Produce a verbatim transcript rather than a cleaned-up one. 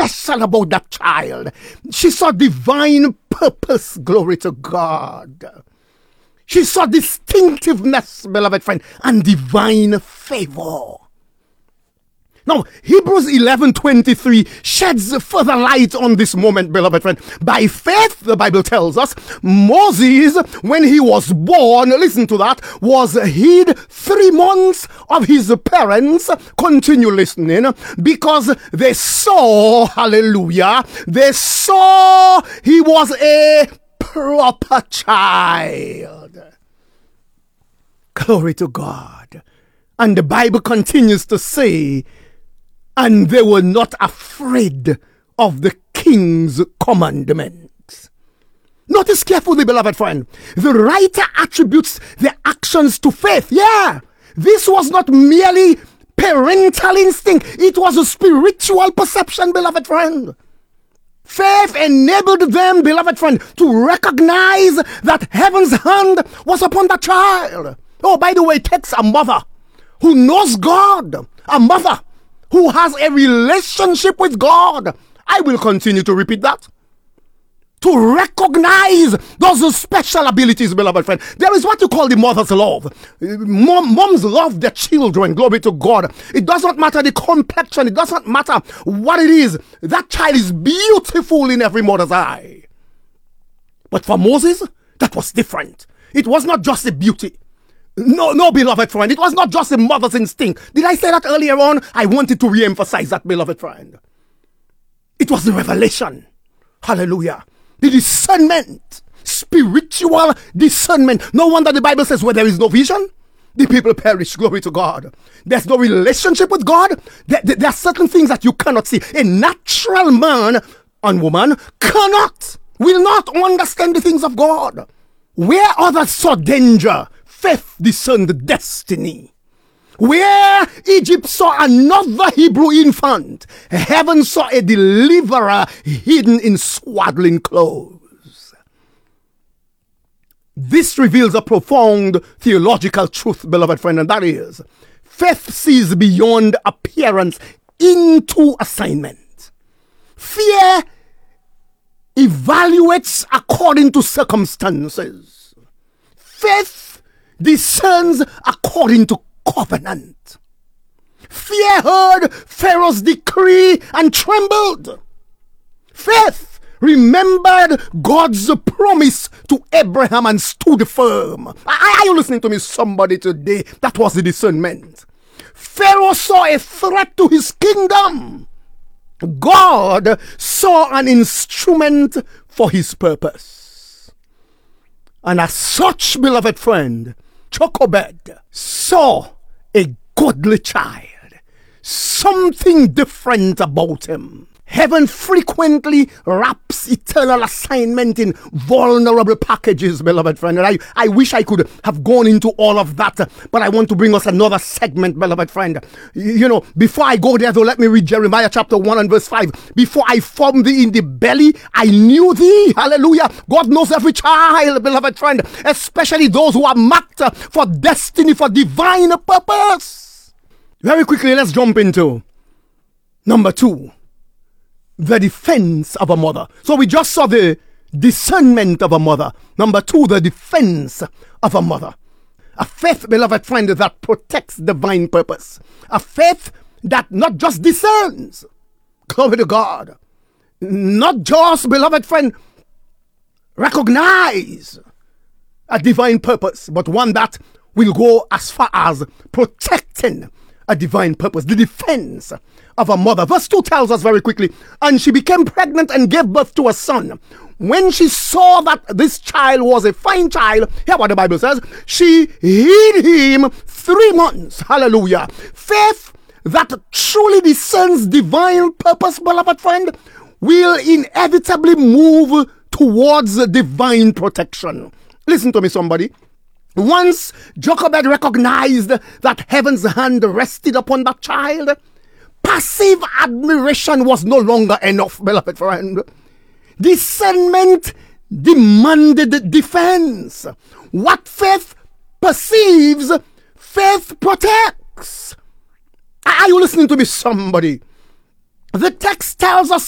special about that child. She saw divine purpose, glory to God. She saw distinctiveness, beloved friend, and divine favor. Now, Hebrews eleven twenty-three sheds further light on this moment, beloved friend. By faith, the Bible tells us, Moses, when he was born, listen to that, was hid three months of his parents. Continue listening, because they saw, hallelujah, they saw he was a proper child. Glory to God. And the Bible continues to say, and they were not afraid of the king's commandments. Notice carefully, beloved friend. The writer attributes their actions to faith. Yeah, this was not merely parental instinct. It was a spiritual perception, beloved friend. Faith enabled them, beloved friend, to recognize that heaven's hand was upon the child. Oh, by the way, it takes a mother who knows God, a mother who has a relationship with God. I will continue to repeat that. To recognize those special abilities, beloved friend. There is what you call the mother's love. Mom, moms love their children, glory to God. It does not matter the complexion. It does not matter what it is. That child is beautiful in every mother's eye. But for Moses, that was different. It was not just a beauty. No, no, beloved friend. It was not just a mother's instinct. Did I say that earlier on? I wanted to re-emphasize that, beloved friend. It was the revelation. Hallelujah. The discernment. Spiritual discernment. No wonder the Bible says where there is no vision, the people perish. Glory to God. There's no relationship with God. There, there, there are certain things that you cannot see. A natural man and woman cannot, will not understand the things of God. Where others saw danger, faith discerned destiny. Where Egypt saw another Hebrew infant, heaven saw a deliverer hidden in swaddling clothes. This reveals a profound theological truth, beloved friend, and that is, faith sees beyond appearance into assignment. Fear evaluates according to circumstances. Faith discerns according to covenant. Fear heard Pharaoh's decree and trembled. Faith remembered God's promise to Abraham and stood firm. Are you listening to me, somebody, today? That was the discernment. Pharaoh saw a threat to his kingdom. God saw an instrument for his purpose. And as such, beloved friend, Jochebed saw a godly child. Something different about him. Heaven frequently wraps eternal assignment in vulnerable packages, beloved friend. And I, I wish I could have gone into all of that, but I want to bring us another segment, beloved friend. You know, before I go there, though, let me read Jeremiah chapter one and verse five. Before I formed thee in the belly, I knew thee. Hallelujah. God knows every child, beloved friend, especially those who are marked for destiny, for divine purpose. Very quickly, let's jump into number two. The defense of a mother. So we just saw the discernment of a mother. Number two, the defense of a mother. A faith, beloved friend, that protects divine purpose. A faith that not just discerns. Glory to God. Not just, beloved friend, recognize a divine purpose, but one that will go as far as protecting a divine purpose, the defense of a mother. Verse two tells us very quickly, and she became pregnant and gave birth to a son. When she saw that this child was a fine child, hear what the Bible says, she hid him three months. Hallelujah. Faith that truly discerns divine purpose, beloved friend, will inevitably move towards divine protection. Listen to me, somebody. Once Jochebed recognized that heaven's hand rested upon that child, passive admiration was no longer enough, beloved friend. Discernment demanded defense. What faith perceives, faith protects. Are you listening to me, somebody? The text tells us